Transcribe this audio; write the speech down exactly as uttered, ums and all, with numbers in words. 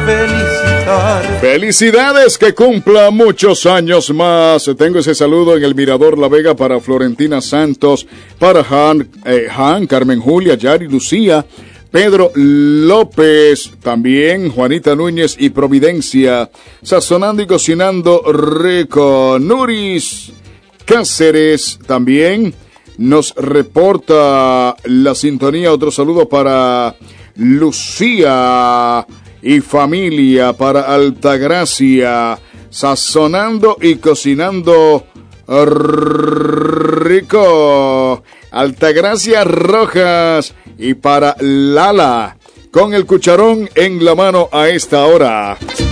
felicitar. Felicidades, que cumpla muchos años más. Tengo ese saludo en el Mirador La Vega para Florentina Santos, para Han, eh, Han, Carmen Julia, Yari, Lucía, Pedro López, también Juanita Núñez y Providencia, sazonando y cocinando rico. Nuris Cáceres también nos reporta la sintonía. Otro saludo para Lucía y familia, para Altagracia, sazonando y cocinando rico. Altagracia Rojas, y para Lala, con el cucharón en la mano a esta hora.